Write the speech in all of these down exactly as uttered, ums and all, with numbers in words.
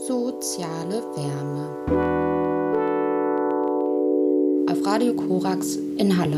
Soziale Wärme. Auf Radio Korax in Halle.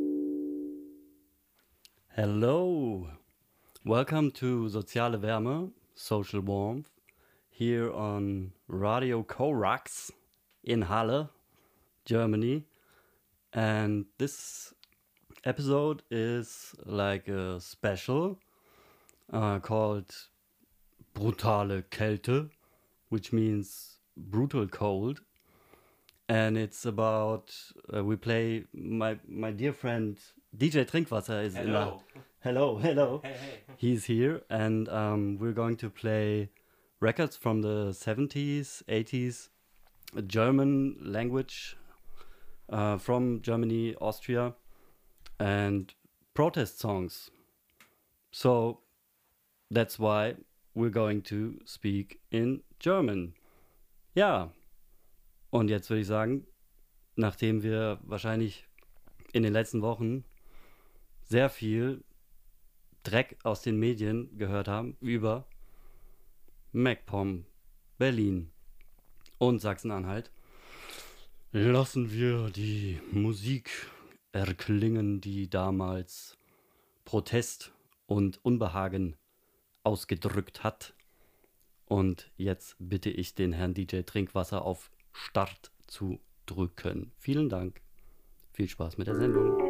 Hello, welcome to Soziale Wärme, Social Warmth, here on Radio Korax in Halle, Germany. And this episode is like a special uh, called Brutale Kälte, which means brutal cold. And it's about, uh, we play, my my dear friend D J Trinkwasser is in a, hello, hello. Hey, hey. He's here, and um, we're going to play records from the seventies, eighties, German language, uh, from Germany, Austria, and protest songs. So that's why we're going to speak in German. Ja, und jetzt würde ich sagen, nachdem wir wahrscheinlich in den letzten Wochen sehr viel Dreck aus den Medien gehört haben über MacPom, Berlin und Sachsen-Anhalt, lassen wir die Musik erklingen, die damals Protest und Unbehagen ausgedrückt hat. Und jetzt bitte ich den Herrn D J Trinkwasser auf Start zu drücken. Vielen Dank. Viel Spaß mit der Sendung.